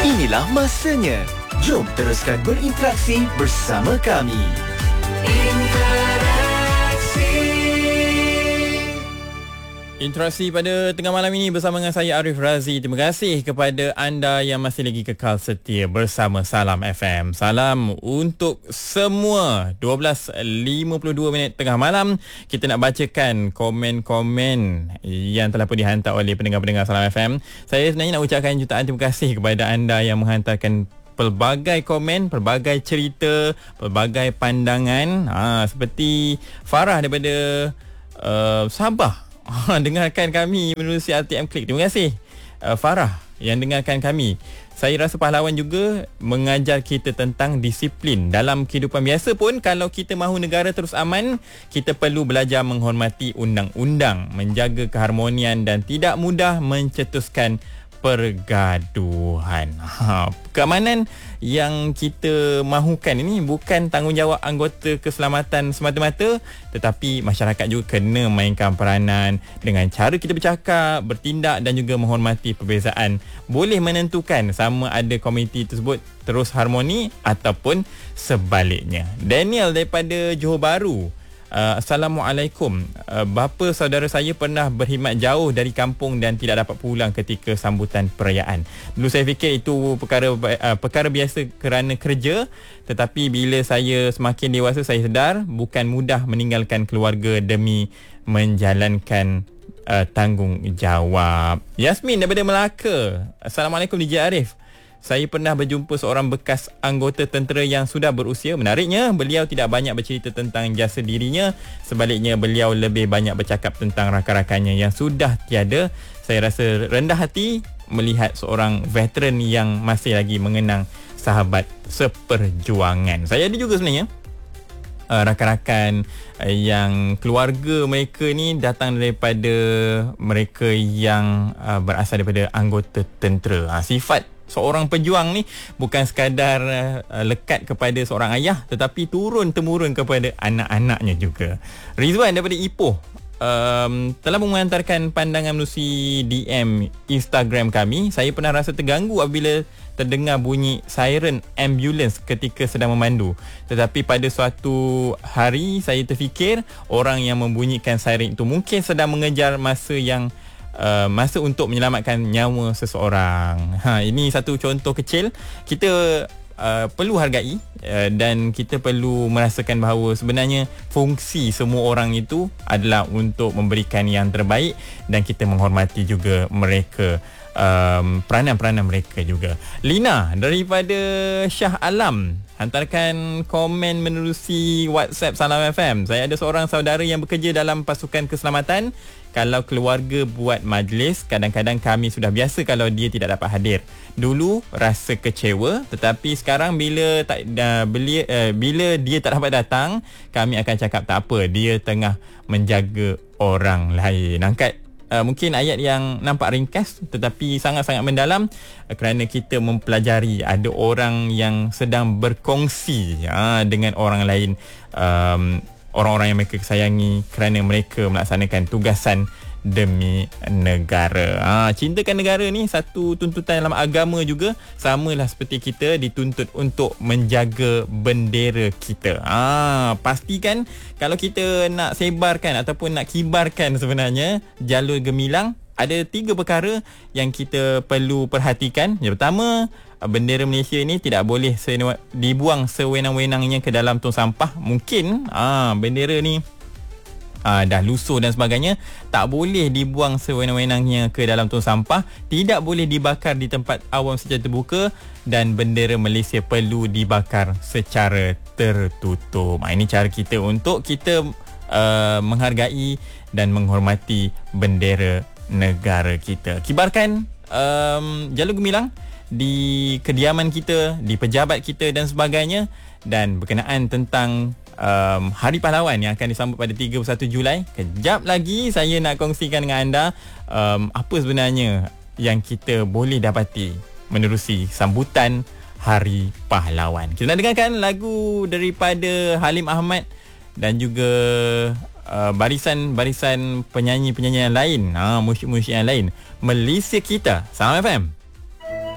Inilah masanya. Jom teruskan berinteraksi bersama kami. Interaksi pada tengah malam ini bersama dengan saya Arif Razi. Terima kasih kepada anda yang masih lagi kekal setia bersama Salam FM. Salam untuk semua. 12.52 tengah malam. Kita nak bacakan komen-komen yang telah pun dihantar oleh pendengar-pendengar Salam FM. Saya sebenarnya nak ucapkan jutaan terima kasih kepada anda yang menghantarkan pelbagai komen, pelbagai cerita, pelbagai pandangan. Seperti Farah daripada Sabah. Dengarkan kami menerusi RTM Klik. Terima kasih Farah yang dengarkan kami. Saya rasa pahlawan juga mengajar kita tentang disiplin. Dalam kehidupan biasa pun, kalau kita mahu negara terus aman, kita perlu belajar menghormati undang-undang, menjaga keharmonian dan tidak mudah mencetuskan pergaduhan. Keamanan yang kita mahukan ini bukan tanggungjawab anggota keselamatan semata-mata, tetapi masyarakat juga kena mainkan peranan dengan cara kita bercakap, bertindak dan juga menghormati perbezaan. Boleh menentukan sama ada komuniti tersebut terus harmoni ataupun sebaliknya. Daniel daripada Johor Bahru. Assalamualaikum. Bapa saudara saya pernah berkhidmat jauh dari kampung dan tidak dapat pulang ketika sambutan perayaan. Dulu saya fikir itu perkara biasa kerana kerja, tetapi bila saya semakin dewasa saya sedar bukan mudah meninggalkan keluarga demi menjalankan tanggungjawab. Yasmin daripada Melaka. Assalamualaikum DJ Arif. Saya pernah berjumpa seorang bekas anggota tentera yang sudah berusia. Menariknya, beliau tidak banyak bercerita tentang jasa dirinya. Sebaliknya, beliau lebih banyak bercakap tentang rakan-rakannya yang sudah tiada. Saya rasa rendah hati melihat seorang veteran yang masih lagi mengenang sahabat seperjuangan. Saya ada juga sebenarnya rakan-rakan yang keluarga mereka ni datang daripada mereka yang berasal daripada anggota tentera. Sifat seorang pejuang ni bukan sekadar lekat kepada seorang ayah, tetapi turun-temurun kepada anak-anaknya juga. Rizwan daripada Ipoh telah mengantarkan pandangan melalui DM Instagram kami. Saya pernah rasa terganggu apabila terdengar bunyi siren ambulans ketika sedang memandu. Tetapi pada suatu hari saya terfikir orang yang membunyikan siren itu mungkin sedang mengejar masa untuk menyelamatkan nyawa seseorang. Ini satu contoh kecil. Kita perlu hargai dan kita perlu merasakan bahawa sebenarnya fungsi semua orang itu adalah untuk memberikan yang terbaik dan kita menghormati juga mereka, peranan-peranan mereka juga. Lina daripada Shah Alam hantarkan komen menerusi WhatsApp Salam FM. Saya ada seorang saudara yang bekerja dalam pasukan keselamatan. Kalau keluarga buat majlis, kadang-kadang kami sudah biasa kalau dia tidak dapat hadir. Dulu rasa kecewa, tetapi sekarang bila dia tak dapat datang, kami akan cakap tak apa, dia tengah menjaga orang lain. Angkat mungkin ayat yang nampak ringkas tetapi sangat-sangat mendalam kerana kita mempelajari ada orang yang sedang berkongsi dengan orang lain, orang-orang yang mereka sayangi kerana mereka melaksanakan tugasan demi negara. Cintakan negara ni satu tuntutan dalam agama juga, samalah seperti kita dituntut untuk menjaga bendera kita. Pastikan kalau kita nak sebarkan ataupun nak kibarkan sebenarnya jalur gemilang, ada 3 perkara yang kita perlu perhatikan. Yang pertama, bendera Malaysia ni tidak boleh dibuang sewenang-wenangnya ke dalam tong sampah. Mungkin bendera ni dah lusuh dan sebagainya, tak boleh dibuang sewenang-wenangnya ke dalam tong sampah, tidak boleh dibakar di tempat awam secara terbuka dan bendera Malaysia perlu dibakar secara tertutup. Ini cara kita untuk kita menghargai dan menghormati bendera negara kita. Kibarkan jalur gemilang di kediaman kita, di pejabat kita dan sebagainya. Dan berkenaan tentang Hari Pahlawan yang akan disambut pada 31 Julai, kejap lagi saya nak kongsikan dengan anda apa sebenarnya yang kita boleh dapati menerusi sambutan Hari Pahlawan. Kita nak dengarkan lagu daripada Halim Ahmad dan juga barisan-barisan penyanyi-penyanyi yang lain, musyik-musyik yang lain. Malaysia Kita, Salam FM.